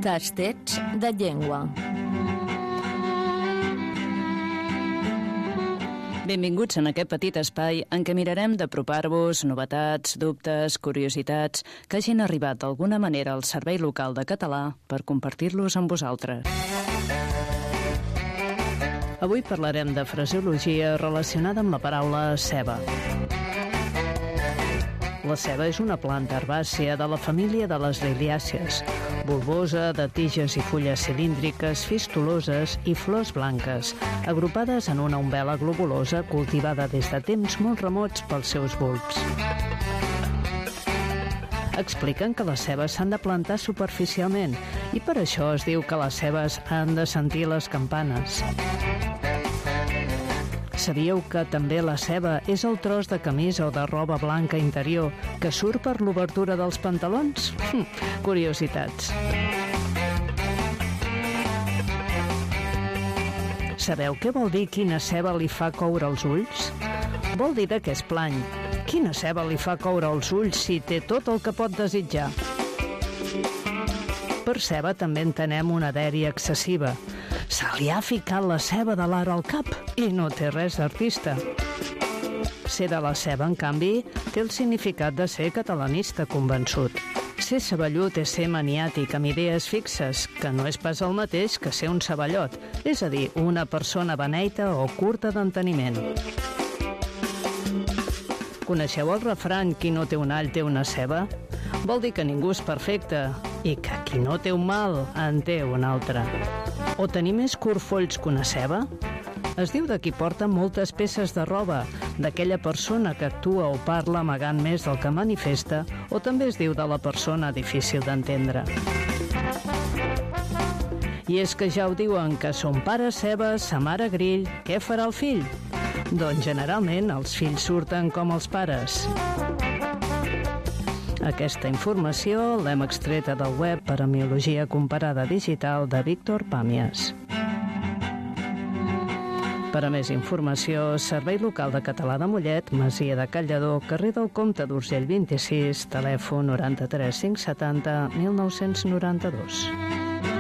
Tastets de llengua. Benvinguts en aquest petit espai en què mirarem d'apropar-vos novetats, dubtes, curiositats que hagin arribat d'alguna manera al Servei Local de Català per compartir-los amb vosaltres. Avui parlarem de fraseologia relacionada amb la paraula ceba. La ceba és una planta herbàcia de la família de les liliàcies, bulbosa, de tiges i fulles cilíndriques, fistuloses i flors blanques, agrupades en una umbel·la globulosa cultivada des de temps molt remots pels seus bulbs. Expliquen que les cebes s'han de plantar superficialment i per això es diu que les cebes han de sentir les campanes. Sabíeu que també la ceba és el tros de camisa o de roba blanca interior que surt per l'obertura dels pantalons? Curiositats. Sabeu què vol dir quina ceba li fa coure els ulls? Vol dir de què és plany. Quina ceba li fa coure els ulls si té tot el que pot desitjar? Per ceba també entenem una dèria excessiva. Se li ha ficat la ceba de l'ara al cap i no té res d'artista. Ser de la ceba, en canvi, té el significat de ser catalanista convençut. Ser ceballut és ser maniàtic amb idees fixes, que no és pas el mateix que ser un ceballot, és a dir, una persona beneita o curta d'enteniment. Coneixeu el refrany «Qui no té un all té una ceba»? Vol dir que ningú és perfecte i que qui no té un mal en té un altre. O tenir més corfolls que una ceba? Es diu de qui porta moltes peces de roba, d'aquella persona que actua o parla amagant més del que manifesta, o també es diu de la persona difícil d'entendre. I és que ja ho diuen, que son pare ceba, sa mare grill, què farà el fill? Doncs generalment els fills surten com els pares. Aquesta informació l'hem extreta del web Paremiologia Comparada Digital de Víctor Pàmies. Per a més informació, Servei Local de Català de Mollet, Masia de Callador, carrer del Comte d'Urgell 26, telèfon 93 570 1992.